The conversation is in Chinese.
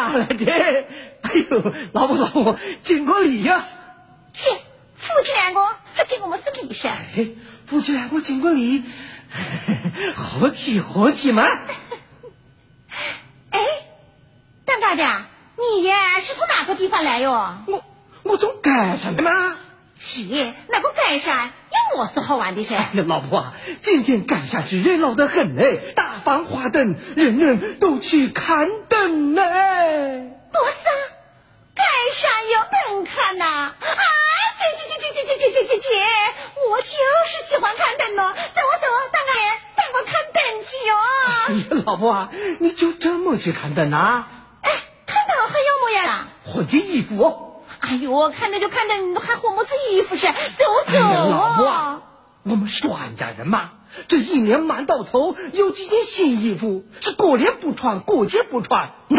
哪来的？哎呦，老婆，敬个礼呀！ 切，夫妻两个还敬我们是礼噻？ 哎，夫妻两个敬个礼，和气嘛。 哎，当家的，你呀是从哪个地方来哟？ 我从街上的嘛。 切，那个街上有么事好玩的噻？ 老婆，今天街上是热闹得很哎，大放花灯，人人都去看灯哎。 不是，街上有灯看呐！啊，姐，我就是喜欢看灯咯。走，当家的，带我看灯去哟。 哎呀，老婆，你就这么去看灯啊？ 哎，看灯还要么呀？ 换件衣服哦。 哎呦，看灯就看灯，还换么子衣服噻？走老婆，我们是专家人嘛，这一年忙到头，有几件新衣服是过年不穿，过节不穿。